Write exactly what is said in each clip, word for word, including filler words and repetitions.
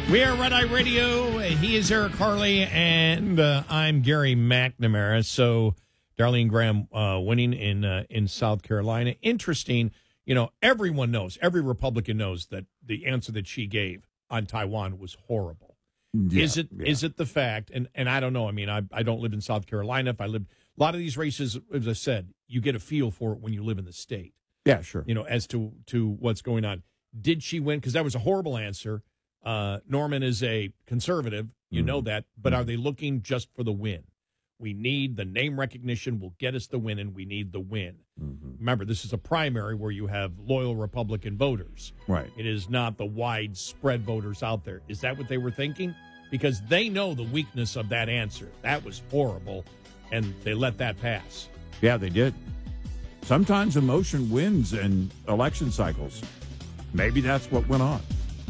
We are Red Eye Radio. He is Eric Harley, and uh, I'm Gary McNamara. So, Darlene Graham uh, winning in uh, in South Carolina. Interesting. You know, everyone knows, every Republican knows that the answer that she gave on Taiwan was horrible. Yeah, is it yeah. is it the fact? And and I don't know. I mean, I I don't live in South Carolina. If I lived, a lot of these races, as I said, you get a feel for it when you live in the state. Yeah, sure. You know, as to to what's going on. Did she win? Because that was a horrible answer. Uh, Norman is a conservative, you mm-hmm. know that, but mm-hmm. are they looking just for the win? We need the name recognition will get us the win, and we need the win. Mm-hmm. Remember, this is a primary where you have loyal Republican voters. Right. It is not the widespread voters out there. Is that what they were thinking? Because they know the weakness of that answer. That was horrible, and they let that pass. Yeah, they did. Sometimes emotion wins in election cycles. Maybe that's what went on.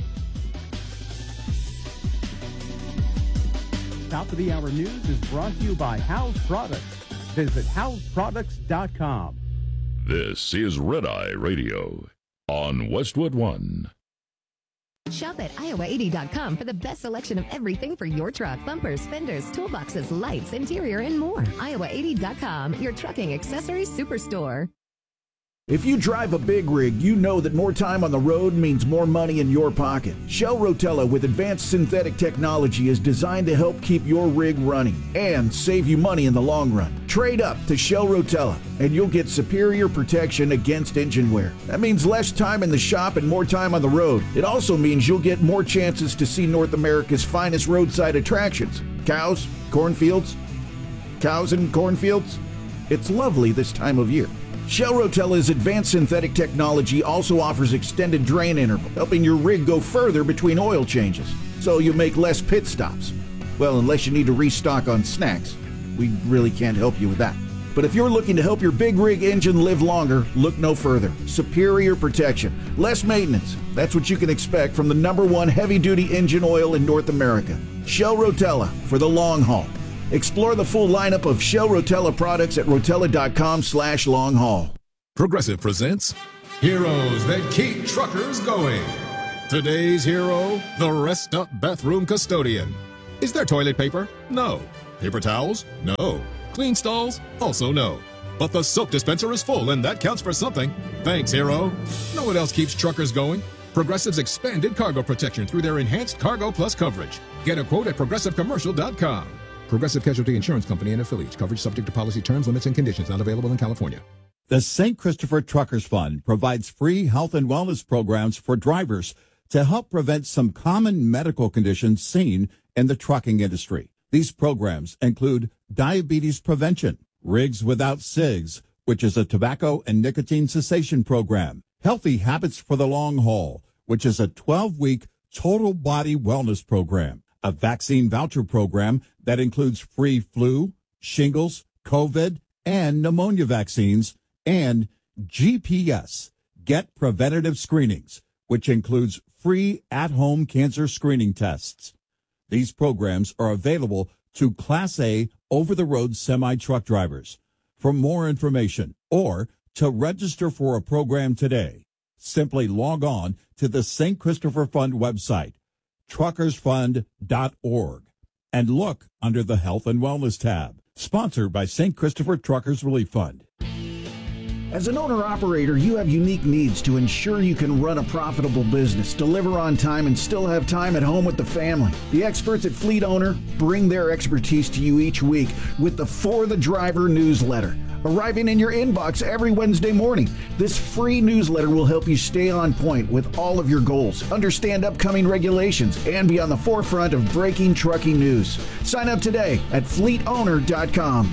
Top of the Hour News is brought to you by House Products. Visit house products dot com. This is Red Eye Radio on Westwood One. Shop at iowa eighty dot com for the best selection of everything for your truck. Bumpers, fenders, toolboxes, lights, interior, and more. iowa eighty dot com, your trucking accessories superstore. If you drive a big rig, you know that more time on the road means more money in your pocket. Shell Rotella with advanced synthetic technology is designed to help keep your rig running and save you money in the long run. Trade up to Shell Rotella and you'll get superior protection against engine wear. That means less time in the shop and more time on the road. It also means you'll get more chances to see North America's finest roadside attractions. Cows, cornfields, cows and cornfields. It's lovely this time of year. Shell Rotella's advanced synthetic technology also offers extended drain interval, helping your rig go further between oil changes, so you make less pit stops. Well, unless you need to restock on snacks. We really can't help you with that. But if you're looking to help your big rig engine live longer, look no further. Superior protection, less maintenance. That's what you can expect from the number one heavy-duty engine oil in North America. Shell Rotella for the long haul. Explore the full lineup of Shell Rotella products at rotella.com slash long haul. Progressive presents Heroes That Keep Truckers Going. Today's hero, the Rest Up Bathroom Custodian. Is there toilet paper? No. Paper towels? No. Clean stalls? Also no. But the soap dispenser is full, and that counts for something. Thanks, hero. Know what else keeps truckers going? Progressive's expanded cargo protection through their enhanced Cargo Plus coverage. Get a quote at progressive commercial dot com. Progressive Casualty Insurance Company and affiliates. Coverage subject to policy terms, limits, and conditions. Not available in California. The Saint Christopher Truckers Fund provides free health and wellness programs for drivers to help prevent some common medical conditions seen in the trucking industry. These programs include diabetes prevention, Rigs Without Cigs, which is a tobacco and nicotine cessation program, Healthy Habits for the Long Haul, which is a twelve-week total body wellness program, a vaccine voucher program that includes free flu, shingles, COVID, and pneumonia vaccines, and G P S, Get Preventative Screenings, which includes free at-home cancer screening tests. These programs are available to Class A over-the-road semi-truck drivers. For more information or to register for a program today, simply log on to the Saint Christopher Fund website, truckers fund dot org, and look under the Health and Wellness tab. Sponsored by Saint Christopher Truckers Relief Fund. As an owner-operator, you have unique needs to ensure you can run a profitable business, deliver on time, and still have time at home with the family. The experts at Fleet Owner bring their expertise to you each week with the For the Driver newsletter, arriving in your inbox every Wednesday morning. This free newsletter will help you stay on point with all of your goals, understand upcoming regulations, and be on the forefront of breaking trucking news. Sign up today at fleet owner dot com.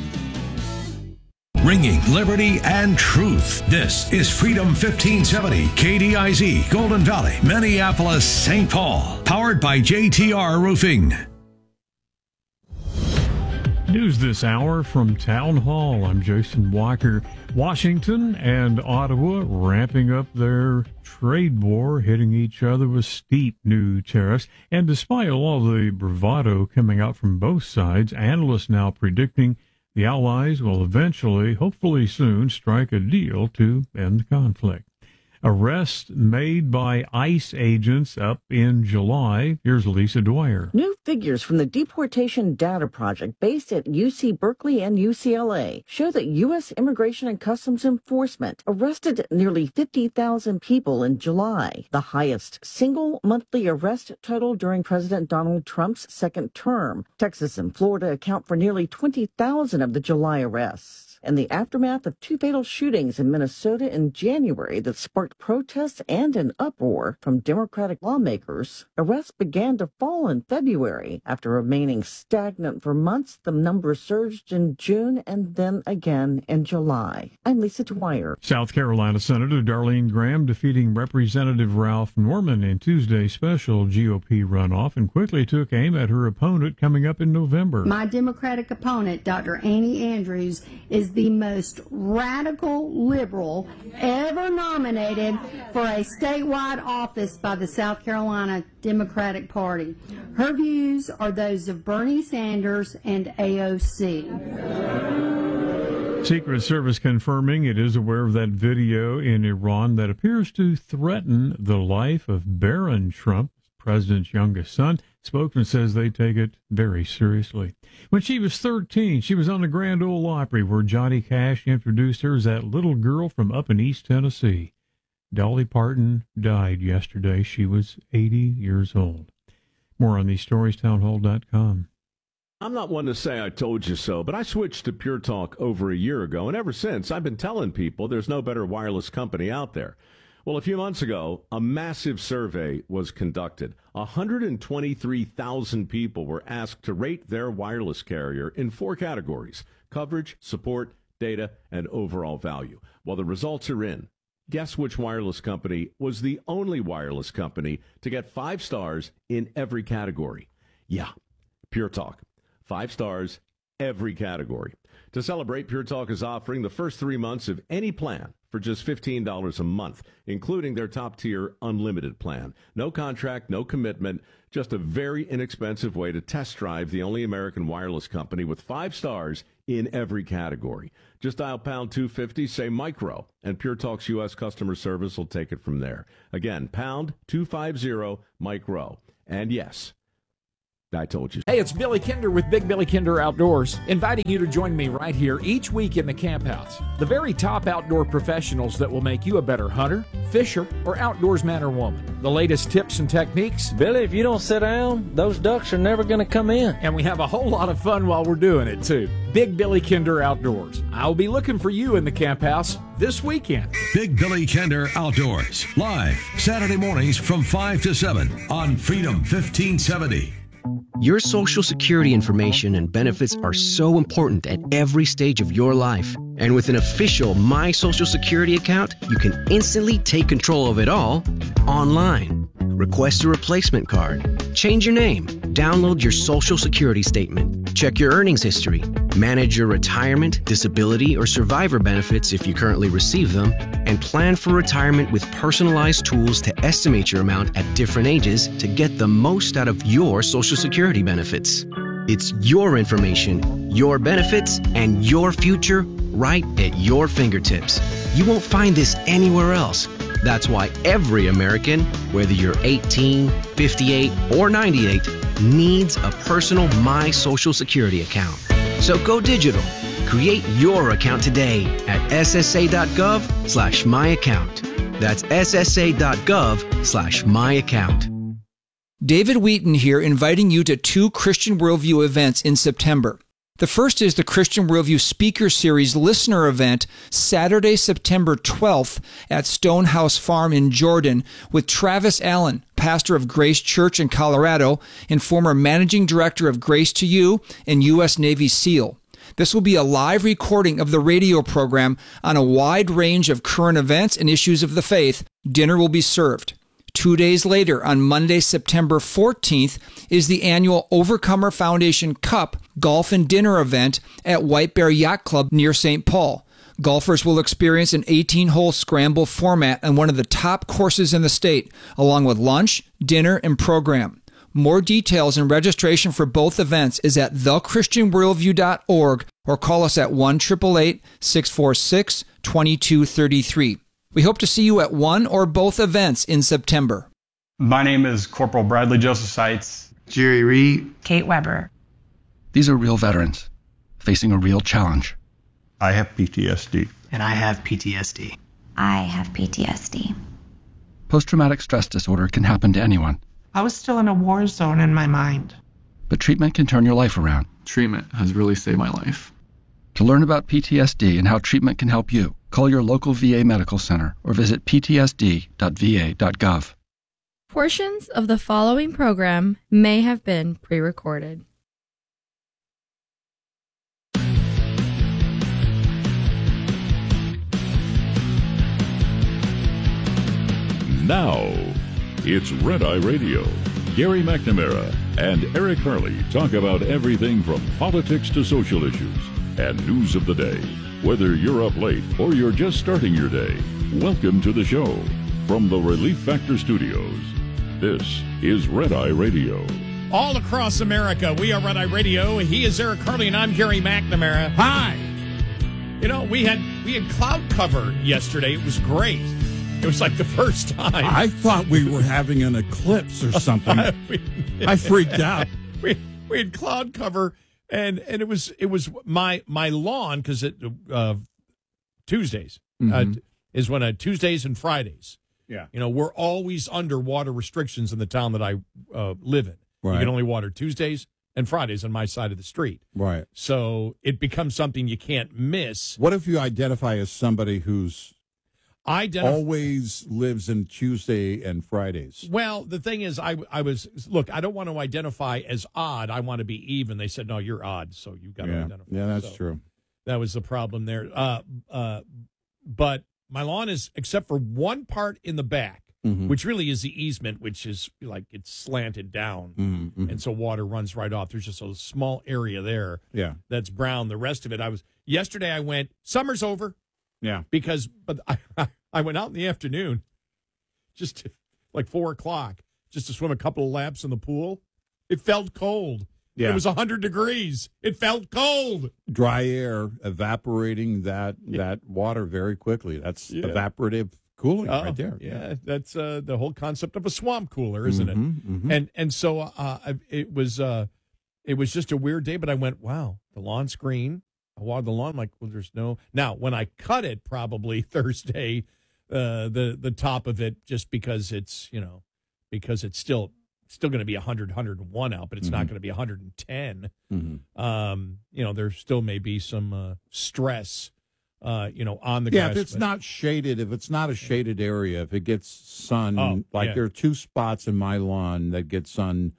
Ringing liberty and truth. This is Freedom fifteen seventy, K D I Z, Golden Valley, Minneapolis, Saint Paul. Powered by J T R Roofing. News this hour from Town Hall. I'm Jason Walker. Washington and Ottawa ramping up their trade war, hitting each other with steep new tariffs. And despite all the bravado coming out from both sides, analysts now predicting the Allies will eventually, hopefully soon, strike a deal to end the conflict. Arrest made by ICE agents up in July. Here's Lisa Dwyer. New figures from the Deportation Data Project based at U C Berkeley and U C L A show that U S Immigration and Customs Enforcement arrested nearly fifty thousand people in July, the highest single monthly arrest total during President Donald Trump's second term. Texas and Florida account for nearly twenty thousand of the July arrests. In the aftermath of two fatal shootings in Minnesota in January that sparked protests and an uproar from Democratic lawmakers, arrests began to fall in February. After remaining stagnant for months, the number surged in June and then again in July. I'm Lisa Dwyer. South Carolina Senator Darlene Graham defeating Representative Ralph Norman in Tuesday's special G O P runoff and quickly took aim at her opponent coming up in November. My Democratic opponent, Doctor Annie Andrews, is the most radical liberal ever nominated for a statewide office by the South Carolina Democratic Party. Her views are those of Bernie Sanders and A O C. Secret Service confirming it is aware of that video in Iran that appears to threaten the life of Barron Trump, president's youngest son. Spokesman says they take it very seriously. When she was thirteen, she was on the Grand Ole Opry where Johnny Cash introduced her as that little girl from up in East Tennessee. Dolly Parton died yesterday. She was eighty years old. More on these stories, townhall dot com. I'm not one to say I told you so, but I switched to Pure Talk over a year ago, and ever since I've been telling people there's no better wireless company out there. Well, a few months ago, a massive survey was conducted. one hundred twenty-three thousand people were asked to rate their wireless carrier in four categories: coverage, support, data, and overall value. Well, the results are in. Guess which wireless company was the only wireless company to get five stars in every category? Yeah, Pure Talk. Five stars, every category. To celebrate, Pure Talk is offering the first three months of any plan for just fifteen dollars a month, including their top-tier unlimited plan. No contract, no commitment, just a very inexpensive way to test drive the only American wireless company with five stars in every category. Just dial pound two fifty, say micro, and Pure Talk's U S customer service will take it from there. Again, pound two fifty, micro. And yes, I told you. Hey, it's Billy Kinder with Big Billy Kinder Outdoors, inviting you to join me right here each week in the Camp House. The very top outdoor professionals that will make you a better hunter, fisher, or outdoors man or woman. The latest tips and techniques. Billy, if you don't sit down, those ducks are never going to come in. And we have a whole lot of fun while we're doing it, too. Big Billy Kinder Outdoors. I'll be looking for you in the Camp House this weekend. Big Billy Kinder Outdoors, live Saturday mornings from five to seven on Freedom fifteen seventy. Your Social Security information and benefits are so important at every stage of your life. And with an official My Social Security account, you can instantly take control of it all online. Request a replacement card, change your name, download your Social Security statement, check your earnings history, manage your retirement, disability, or survivor benefits if you currently receive them, and plan for retirement with personalized tools to estimate your amount at different ages to get the most out of your Social Security benefits. It's your information, your benefits, and your future right at your fingertips. You won't find this anywhere else. That's why every American, whether you're eighteen, fifty-eight, or ninety-eight, needs a personal My Social Security account. So go digital. Create your account today at ssa.gov slash my account. That's ssa.gov slash my account. David Wheaton here, inviting you to two Christian Worldview events in September. The first is the Christian Worldview Speaker Series Listener Event, Saturday, September twelfth at Stonehouse Farm in Jordan with Travis Allen, pastor of Grace Church in Colorado and former managing director of Grace to You and U S Navy SEAL. This will be a live recording of the radio program on a wide range of current events and issues of the faith. Dinner will be served. Two days later, on Monday, September fourteenth, is the annual Overcomer Foundation Cup Golf and Dinner event at White Bear Yacht Club near Saint Paul. Golfers will experience an eighteen-hole scramble format on one of the top courses in the state, along with lunch, dinner, and program. More details and registration for both events is at the christian worldview dot org or call us at one eight eight eight, six four six, two two three three. We hope to see you at one or both events in September. My name is Corporal Bradley Joseph Seitz. Jerry Reed. Kate Weber. These are real veterans facing a real challenge. I have P T S D. And I have P T S D. I have P T S D. Post-traumatic stress disorder can happen to anyone. I was still in a war zone in my mind. But treatment can turn your life around. Treatment has really saved my life. To learn about P T S D and how treatment can help you, call your local V A medical center or visit p t s d dot v a dot gov. Portions of the following program may have been pre-recorded. Now, it's Red Eye Radio. Gary McNamara and Eric Harley talk about everything from politics to social issues and news of the day. Whether you're up late or you're just starting your day, welcome to the show. From the Relief Factor Studios, this is Red Eye Radio. All across America, we are Red Eye Radio. He is Eric Harley, and I'm Gary McNamara. Hi. You know, we had we had cloud cover yesterday. It was great. It was like the first time. I thought we were having an eclipse or something. we, I freaked out. We we had cloud cover, and and it was it was my my lawn because it uh, Tuesdays Mm-hmm. uh, is when uh, Tuesdays and Fridays. Yeah, you know, we're always under water restrictions in the town that I uh, live in. Right. You can only water Tuesdays and Fridays on my side of the street. Right. So it becomes something you can't miss. What if you identify as somebody who's Identif- always lives in Tuesday and Fridays? Well, the thing is, I I was look. I don't want to identify as odd. I want to be even. They said, no, you're odd, so you've got Yeah, to identify. yeah, that's So true. That was the problem there. Uh, uh, but my lawn is, except for one part in the back, Mhm. which really is the easement, which is like it's slanted down, Mhm, mhm. and so water runs right off. There's just a small area there, Yeah. that's brown. The rest of it, I was yesterday. I went. Summer's over. Yeah. Because, but I, I went out in the afternoon, just to, like four o'clock, just to swim a couple of laps in the pool. It felt cold. Yeah. It was one hundred degrees. It felt cold. Dry air evaporating that that water very quickly. That's Yeah. evaporative cooling Oh, right there. Yeah, that's uh, the whole concept of a swamp cooler, isn't Mhm, it? mhm. And and so uh, I- it was uh, it was just a weird day. But I went, wow, the lawn's green. I watered the lawn. I'm like, well, there's no. Now, when I cut it, probably Thursday, uh, the the top of it, just because it's you know, because it's still still going to be one hundred, one hundred one out, but it's not Mhm. going to be one hundred ten. Mhm. Um, you know, there still may be some uh, stress, uh, you know, on the Yeah, grass. if it's but- not shaded, if it's not a shaded area, if it gets sun, Oh, like yeah. there are two spots in my lawn that get sun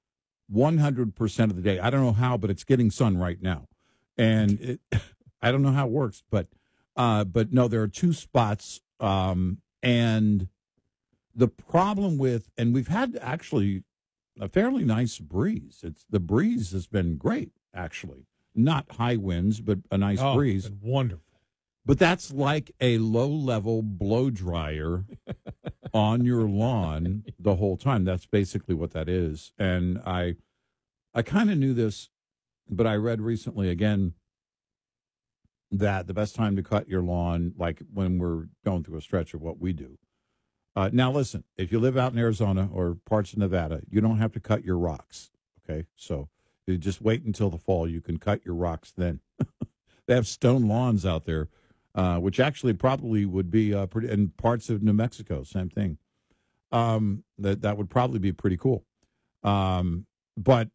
one hundred percent of the day. I don't know how, but it's getting sun right now. And it, I don't know how it works, but uh, but no, there are two spots. Um, and the problem with, and we've had actually a fairly nice breeze. It's the breeze has been great, actually. Not high winds, but a nice Oh, breeze. it's been wonderful. But that's like a low-level blow dryer on your lawn the whole time. That's basically what that is. And I, I kind of knew this, but I read recently again that the best time to cut your lawn, like when we're going through a stretch of what we do. Uh, now, listen, if you live out in Arizona or parts of Nevada, you don't have to cut your rocks. Okay, so you just wait until the fall. You can cut your rocks then. They have stone lawns out there. Uh, which actually probably would be uh, pretty, in parts of New Mexico, same thing. Um, that that would probably be pretty cool. Um, but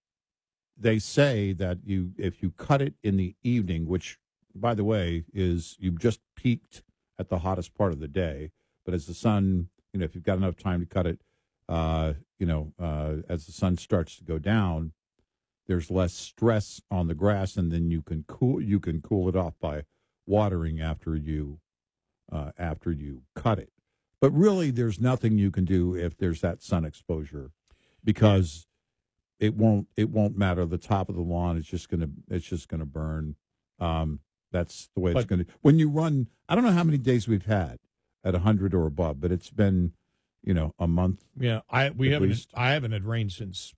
they say that you, if you cut it in the evening, which, by the way, is you've just peaked at the hottest part of the day. But as the sun, you know, if you've got enough time to cut it, uh, you know, uh, as the sun starts to go down, there's less stress on the grass, and then you can cool you can cool it off by watering after you uh, after you cut it. But really, there's nothing you can do if there's that sun exposure, because it won't it won't matter. The top of the lawn is just gonna it's just gonna burn. Um, that's the way it's But- gonna. When you run, I don't know how many days we've had at one hundred or above, but it's been, you know, a month. Yeah, I we at haven't least. I haven't had rain since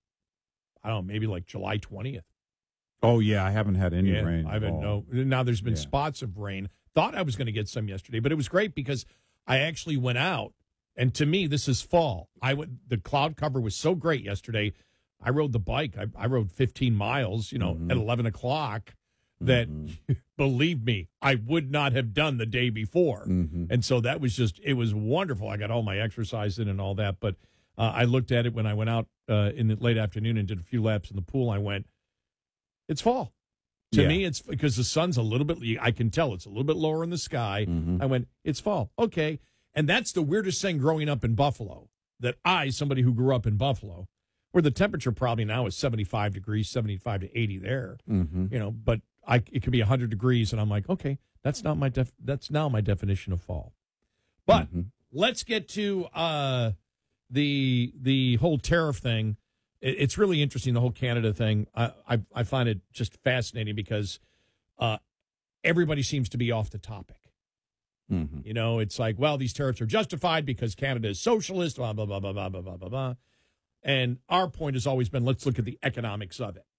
I don't know, maybe like July twentieth. Oh yeah, I haven't had any Yeah, rain. I at haven't all. no. Now there's been Yeah. spots of rain, thought I was going to get some yesterday, but it was great because I actually went out, and to me, this is fall. I went, the cloud cover was so great yesterday. I rode the bike. I, I rode fifteen miles, you know, mm-hmm. at eleven o'clock. That, mm-hmm. believe me, I would not have done the day before. Mm-hmm. And so that was just, it was wonderful. I got all my exercise in and all that. But uh, I looked at it when I went out uh, in the late afternoon and did a few laps in the pool. I went, it's fall. To yeah. me, it's because the sun's a little bit, I can tell it's a little bit lower in the sky. Mm-hmm. I went, it's fall. Okay. And that's the weirdest thing growing up in Buffalo, that I, somebody who grew up in Buffalo, where the temperature probably now is seventy-five degrees, seventy-five to eighty there, mm-hmm. you know, but I, it could be one hundred degrees, and I'm like, okay, that's not my def- that's now my definition of fall. But mm-hmm. let's get to uh, the the whole tariff thing. It, it's really interesting, the whole Canada thing. I I, I find it just fascinating because uh, everybody seems to be off the topic. Mm-hmm. You know, it's like, well, these tariffs are justified because Canada is socialist, blah, blah, blah, blah, blah, blah, blah, blah, blah. And our point has always been, let's look at the economics of it.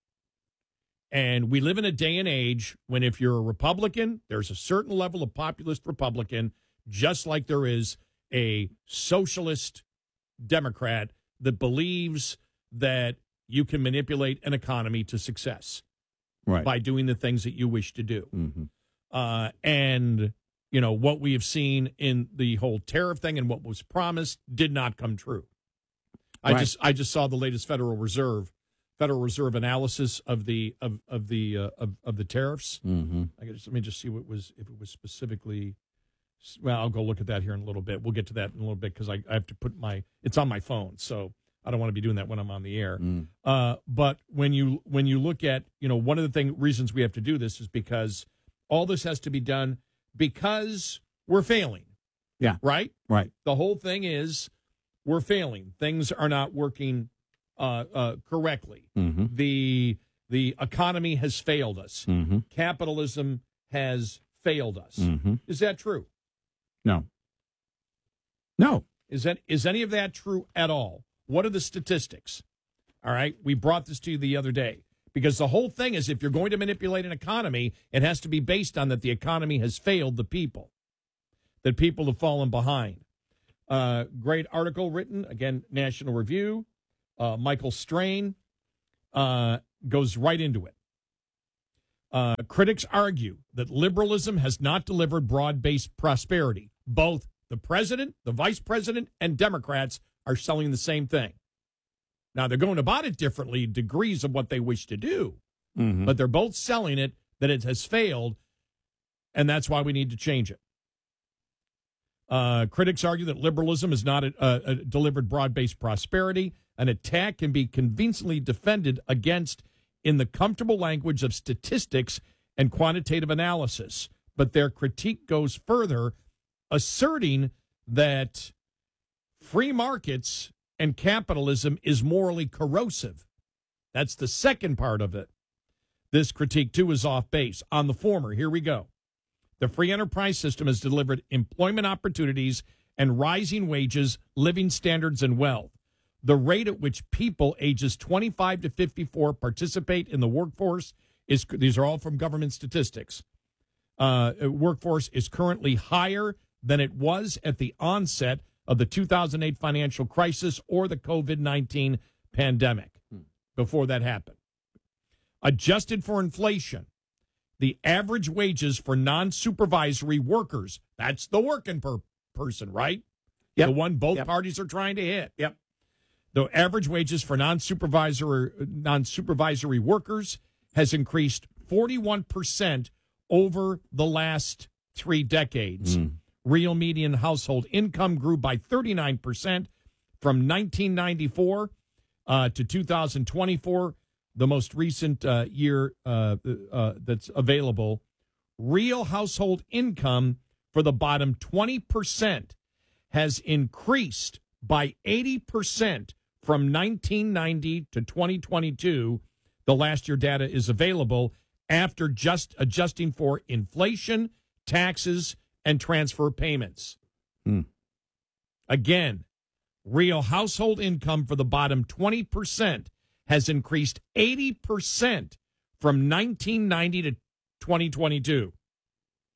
And we live in a day and age when if you're a Republican, there's a certain level of populist Republican, just like there is a socialist Democrat that believes that you can manipulate an economy to success right. by doing the things that you wish to do. Mm-hmm. Uh, and, you know, what we have seen in the whole tariff thing and what was promised did not come true. I right. just I just saw the latest Federal Reserve Federal Reserve analysis of the of of the uh, of, of the tariffs. Mm-hmm. I guess, let me just see what was if it was specifically. Well, I'll go look at that here in a little bit. We'll get to that in a little bit because I, I have to put my it's on my phone, so I don't want to be doing that when I'm on the air. Mm. Uh, but when you when you look at, you know, one of the thing reasons we have to do this is because all this has to be done because we're failing. Yeah. Right. Right. The whole thing is we're failing. Things are not working uh, uh, correctly. Mm-hmm. The the economy has failed us. Mm-hmm. Capitalism has failed us. Mm-hmm. Is that true? No. No. Is that is any of that true at all? What are the statistics? All right. We brought this to you the other day because the whole thing is if you're going to manipulate an economy, it has to be based on that the economy has failed the people, that people have fallen behind. Uh, great article written, again, National Review. Uh, Michael Strain uh, goes right into it. Uh, critics argue that liberalism has not delivered broad-based prosperity. Both the president, the vice president, and Democrats are selling the same thing. Now, they're going about it differently, degrees of what they wish to do, mm-hmm. but they're both selling it, that it has failed, and that's why we need to change it. Uh, critics argue that liberalism has not uh, uh, delivered broad-based prosperity. An attack can be convincingly defended against in the comfortable language of statistics and quantitative analysis. But their critique goes further, asserting that free markets and capitalism is morally corrosive. That's the second part of it. This critique, too, is off base. On the former, here we go. The free enterprise system has delivered employment opportunities and rising wages, living standards, and wealth. The rate at which people ages twenty-five to fifty-four participate in the workforce is, these are all from government statistics, uh, workforce is currently higher than it was at the onset of the two thousand eight financial crisis or the COVID nineteen pandemic before that happened. Adjusted for inflation, the average wages for non-supervisory workers, that's the working per person, right? Yep. The one both Yep. parties are trying to hit. Yep. The average wages for non-supervisory non-supervisory workers has increased forty-one percent over the last three decades. Mm. Real median household income grew by thirty-nine percent from nineteen ninety-four uh, to two thousand twenty-four, the most recent uh, year uh, uh, that's available. Real household income for the bottom twenty percent has increased by eighty percent from nineteen ninety to twenty twenty-two. The last year data is available after just adjusting for inflation, taxes, and transfer payments. Mm. Again, real household income for the bottom twenty percent has increased eighty percent from nineteen ninety to twenty twenty-two.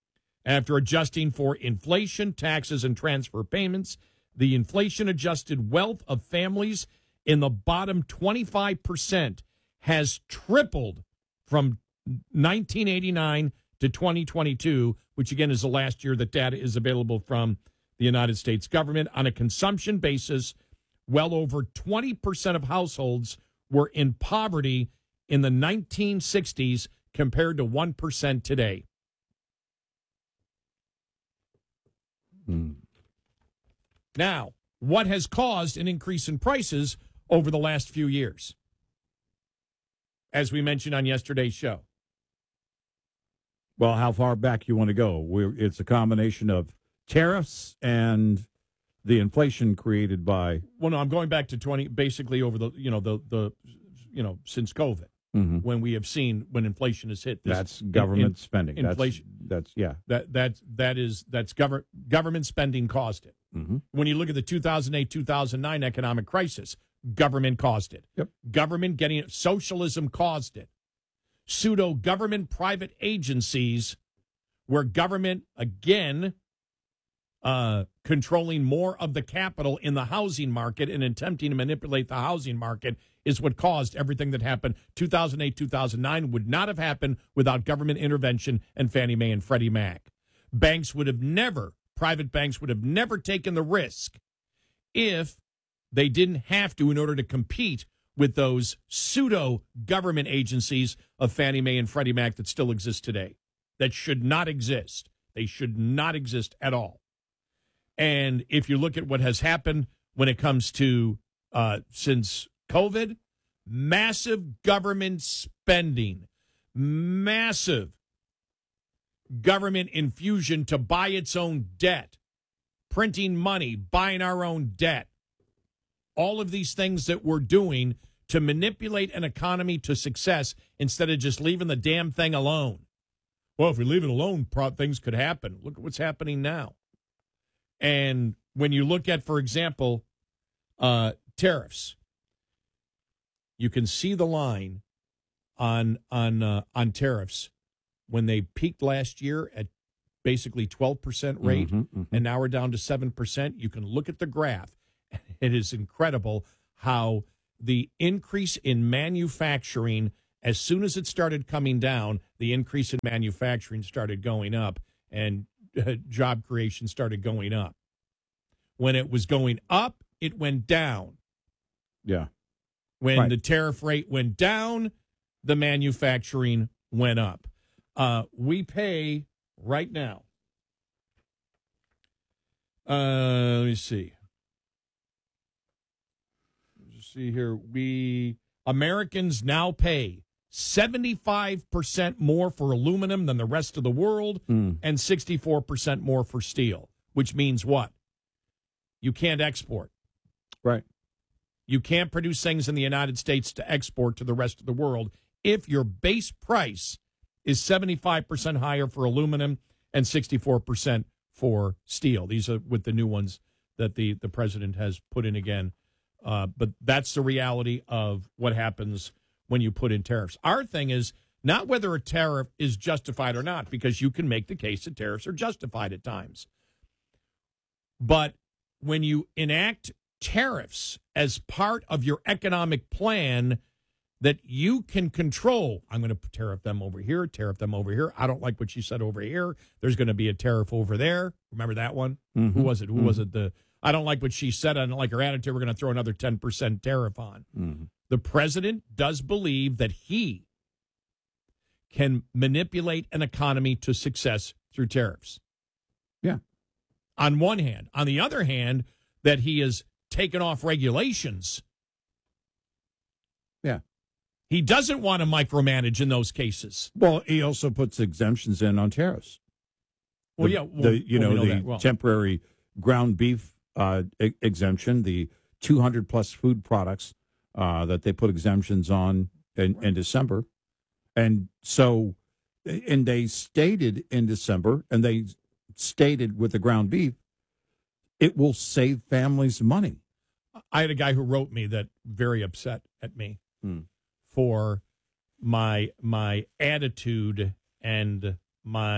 After adjusting for inflation, taxes, and transfer payments, the inflation-adjusted wealth of families in the bottom twenty-five percent has tripled from nineteen eighty-nine to twenty twenty-two, which again is the last year that data is available from the United States government. On a consumption basis, well over twenty percent of households were in poverty in the nineteen sixties compared to one percent today. Hmm. Now, what has caused an increase in prices over the last few years? As we mentioned on yesterday's show. Well, how far back you want to go? We're, it's a combination of tariffs and the inflation created by. Well, no, I'm going back to twenty, basically over the, you know, the, the you know, since COVID, mm-hmm. when we have seen when inflation has hit. This, that's government in, in, spending. Inflation. That's, that's yeah. That that that is that's government government spending caused it. Mm-hmm. When you look at the two thousand eight two thousand nine economic crisis, government caused it. Yep. Government getting it. Socialism caused it. Pseudo government private agencies, where government again. Uh, controlling more of the capital in the housing market and attempting to manipulate the housing market is what caused everything that happened. two thousand eight, two thousand nine would not have happened without government intervention and Fannie Mae and Freddie Mac. Banks would have never, private banks would have never taken the risk if they didn't have to in order to compete with those pseudo government agencies of Fannie Mae and Freddie Mac that still exist today. That should not exist. They should not exist at all. And if you look at what has happened when it comes to uh, since COVID, massive government spending, massive government infusion to buy its own debt, printing money, buying our own debt. All of these things that we're doing to manipulate an economy to success instead of just leaving the damn thing alone. Well, if we leave it alone, things could happen. Look at what's happening now. And when you look at, for example, uh, tariffs, you can see the line on on uh, on tariffs when they peaked last year at basically twelve percent rate, mm-hmm, mm-hmm. and now we're down to seven percent. You can look at the graph. It is incredible how the increase in manufacturing, as soon as it started coming down, the increase in manufacturing started going up, and uh, job creation started going up. When it was going up, it went down. Yeah. When right. the tariff rate went down, the manufacturing went up. Uh, we pay right now. Uh, let me see. Let's see here. We Americans now pay seventy-five percent more for aluminum than the rest of the world, mm. and sixty-four percent more for steel, which means what? You can't export. Right. You can't produce things in the United States to export to the rest of the world if your base price is seventy-five percent higher for aluminum and sixty-four percent for steel. These are with the new ones that the, the president has put in again. Uh, but that's the reality of what happens when you put in tariffs. Our thing is not whether a tariff is justified or not, because you can make the case that tariffs are justified at times. But when you enact tariffs as part of your economic plan that you can control, I'm going to tariff them over here, tariff them over here. I don't like what she said over here. There's going to be a tariff over there. Remember that one? Mm-hmm. Who was it? Who mm-hmm. was it? The I don't like what she said. I don't like her attitude. We're going to throw another ten percent tariff on. Mm-hmm. The president does believe that he can manipulate an economy to success through tariffs. Yeah. On one hand. On the other hand, that he has taken off regulations. Yeah. He doesn't want to micromanage in those cases. Well, he also puts exemptions in on tariffs. Well, the, yeah. Well, the, you well, know, we the that well. temporary ground beef uh, e- exemption, the two hundred plus food products uh, that they put exemptions on in, in December. And so, and they stated in December, and they stated with the ground beef, it will save families money. I had a guy who wrote me that very upset at me hmm. for my my attitude and my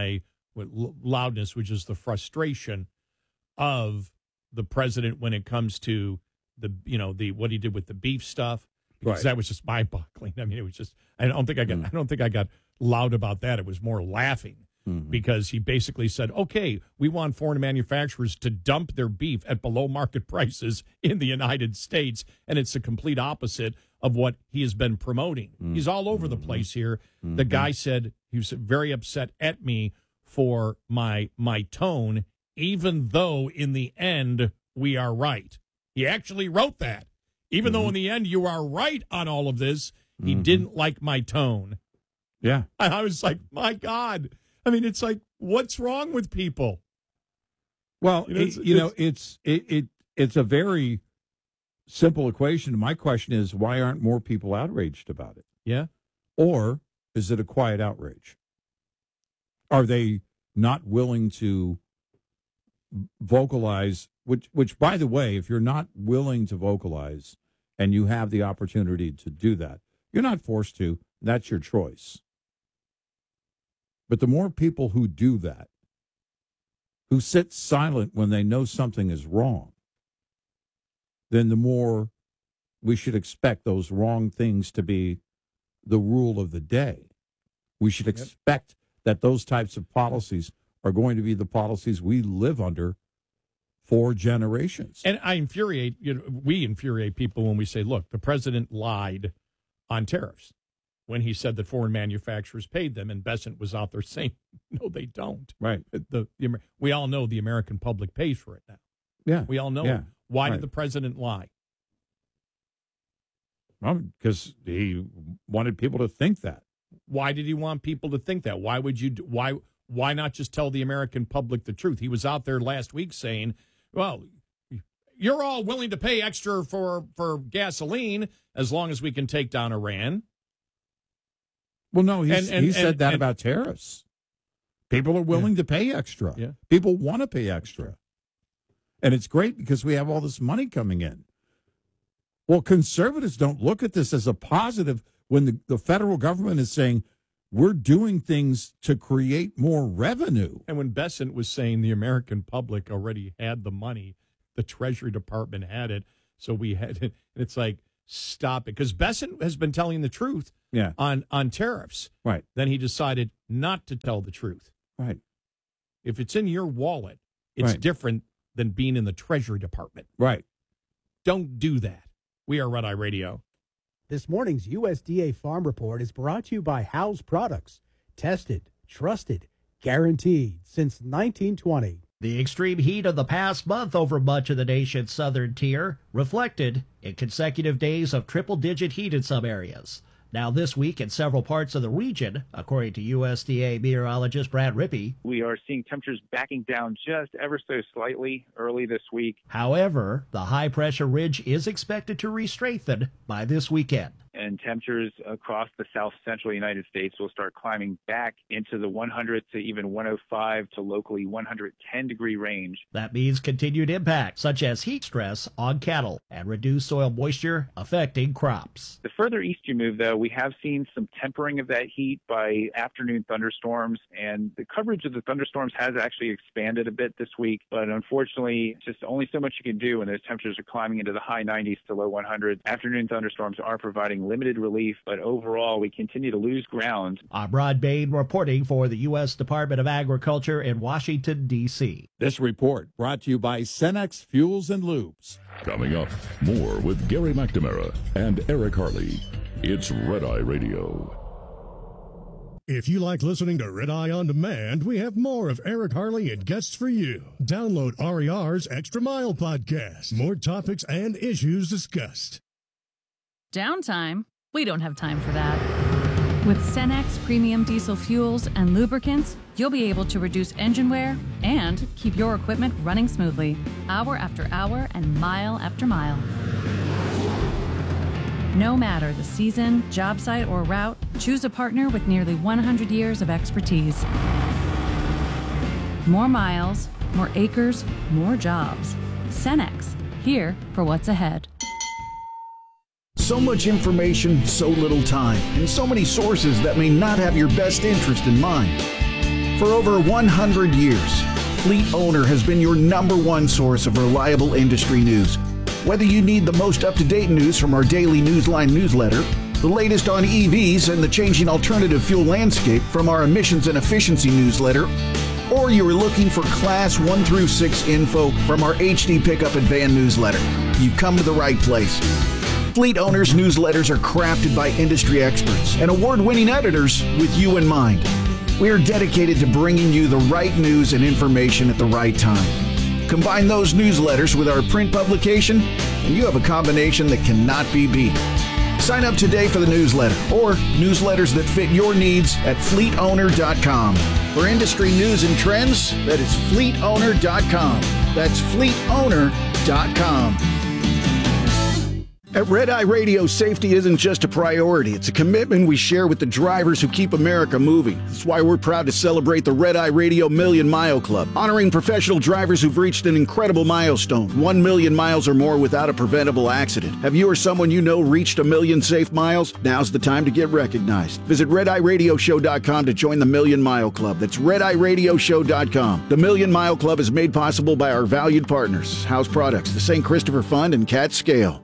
with loudness, which is the frustration of the president when it comes to the, you know, the what he did with the beef stuff, because Right. that was just mind-boggling. I mean, it was just, I don't think I got, mm. I don't think I got loud about that. It was more laughing. Mm-hmm. Because he basically said, okay, we want foreign manufacturers to dump their beef at below market prices in the United States. And it's the complete opposite of what he has been promoting. Mm-hmm. He's all over the place here. Mm-hmm. The guy said he was very upset at me for my my tone, even though in the end we are right. He actually wrote that. Even mm-hmm. though in the end you are right on all of this, he mm-hmm. didn't like my tone. Yeah. And I was like, my God. I mean, it's like, what's wrong with people? Well, you know, it's, it, you know, it's it, it it's a very simple equation. My question is, why aren't more people outraged about it? Yeah. Or is it a quiet outrage? Are they not willing to vocalize, which, which, by the way, if you're not willing to vocalize and you have the opportunity to do that, you're not forced to. That's your choice. But the more people who do that, who sit silent when they know something is wrong, then the more we should expect those wrong things to be the rule of the day. We should expect that those types of policies are going to be the policies we live under for generations. And I infuriate, you know, we infuriate people when we say, look, the president lied on tariffs when he said that foreign manufacturers paid them, and Bessent was out there saying, no, they don't. Right. The, the we all know the American public pays for it now. Yeah. We all know yeah. it. Why right. did the president lie? Well, because he wanted people to think that. Why did he want people to think that? Why would you? Do, why? Why not just tell the American public the truth? He was out there last week saying, "Well, you're all willing to pay extra for for gasoline as long as we can take down Iran." Well, no, he's, and, and, he said and, that and, about tariffs. People are willing yeah. to pay extra. Yeah. People want to pay extra. And it's great because we have all this money coming in. Well, conservatives don't look at this as a positive when the, the federal government is saying, we're doing things to create more revenue. And when Bessent was saying the American public already had the money, the Treasury Department had it, so we had it. And it's like, stop it. Because Bessent has been telling the truth yeah. on, on tariffs. Right. Then he decided not to tell the truth. Right. If it's in your wallet, it's right. different than being in the Treasury Department. Right. Don't do that. We are Red Eye Radio. This morning's U S D A Farm Report is brought to you by House Products. Tested, trusted, guaranteed since nineteen twenty. The extreme heat of the past month over much of the nation's southern tier reflected in consecutive days of triple-digit heat in some areas. Now this week in several parts of the region, according to U S D A meteorologist Brad Rippey, we are seeing temperatures backing down just ever so slightly early this week. However, the high-pressure ridge is expected to re-strengthen by this weekend. And temperatures across the south central United States will start climbing back into the one hundred to even one oh five to locally one hundred ten degree range. That means continued impacts such as heat stress on cattle and reduced soil moisture affecting crops. The further east you move, though, we have seen some tempering of that heat by afternoon thunderstorms, and the coverage of the thunderstorms has actually expanded a bit this week. But unfortunately, it's just only so much you can do when those temperatures are climbing into the high nineties to low one hundreds. Afternoon thunderstorms are providing limited relief, but overall we continue to lose ground. I'm Rod Bain reporting for the U S Department of Agriculture in Washington, D C This report brought to you by Cenex Fuels and Lubes. Coming up, more with Gary McNamara and Eric Harley. It's Red Eye Radio. If you like listening to Red Eye On Demand, we have more of Eric Harley and guests for you. Download R E R's Extra Mile podcast. More topics and issues discussed. Downtime? We don't have time for that. With Cenex premium diesel fuels and lubricants, you'll be able to reduce engine wear and keep your equipment running smoothly, hour after hour and mile after mile. No matter the season, job site, or route, choose a partner with nearly one hundred years of expertise. More miles, more acres, more jobs. Cenex, here for what's ahead. So much information, so little time, and so many sources that may not have your best interest in mind. For over one hundred years, Fleet Owner has been your number one source of reliable industry news. Whether you need the most up-to-date news from our daily Newsline newsletter, the latest on E Vs and the changing alternative fuel landscape from our emissions and efficiency newsletter, or you are looking for Class one through six info from our H D Pickup and Van newsletter, you've come to the right place. Fleet Owners newsletters are crafted by industry experts and award-winning editors with you in mind. We are dedicated to bringing you the right news and information at the right time. Combine those newsletters with our print publication, and you have a combination that cannot be beat. Sign up today for the newsletter or newsletters that fit your needs at fleet owner dot com. For industry news and trends, that is fleet owner dot com. That's fleet owner dot com. At Red Eye Radio, safety isn't just a priority. It's a commitment we share with the drivers who keep America moving. That's why we're proud to celebrate the Red Eye Radio Million Mile Club, honoring professional drivers who've reached an incredible milestone, one million miles or more without a preventable accident. Have you or someone you know reached a million safe miles? Now's the time to get recognized. Visit red eye radio show dot com to join the Million Mile Club. That's red eye radio show dot com. The Million Mile Club is made possible by our valued partners, House Products, the Saint Christopher Fund, and Cat Scale.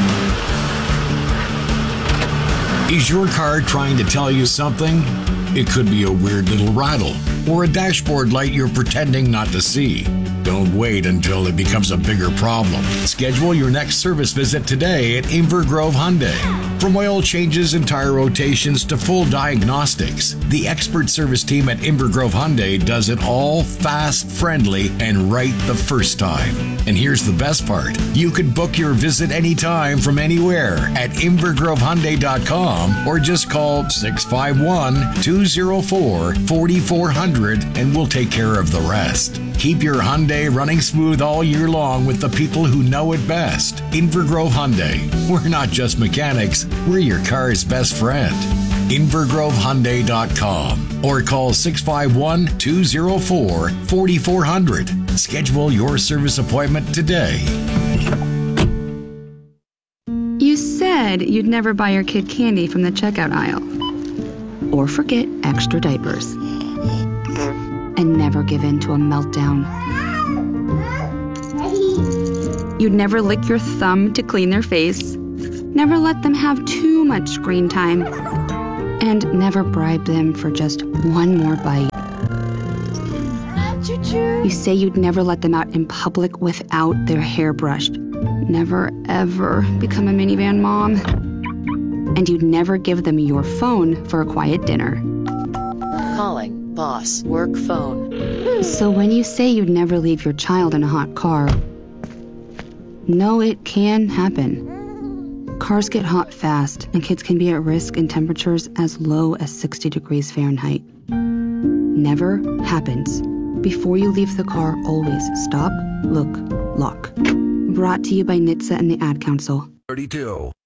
Is your car trying to tell you something? It could be a weird little rattle or a dashboard light you're pretending not to see. Don't wait until it becomes a bigger problem. Schedule your next service visit today at Inver Grove Hyundai. From oil changes and tire rotations to full diagnostics, the expert service team at Inver Grove Hyundai does it all fast, friendly, and right the first time. And here's the best part. You could book your visit anytime from anywhere at inver grove hyundai dot com or just call six five one, two oh four, four four zero zero and we'll take care of the rest. Keep your Hyundai running smooth all year long with the people who know it best. Inver Grove Hyundai. We're not just mechanics, we're your car's best friend. inver grove hyundai dot com or call six five one, two oh four, four four zero zero. Schedule your service appointment today. You said you'd never buy your kid candy from the checkout aisle. Or forget extra diapers. And never give in to a meltdown. You'd never lick your thumb to clean their face. Never let them have too much screen time. And never bribe them for just one more bite. You say you'd never let them out in public without their hair brushed. Never, ever become a minivan mom. And you'd never give them your phone for a quiet dinner. Calling boss work phone. So when you say you'd never leave your child in a hot car, no, it can happen. Cars get hot fast, and kids can be at risk in temperatures as low as sixty degrees Fahrenheit. Never happens. Before you leave the car, always stop, look, lock. Brought to you by N H T S A and the Ad Council. thirty-two.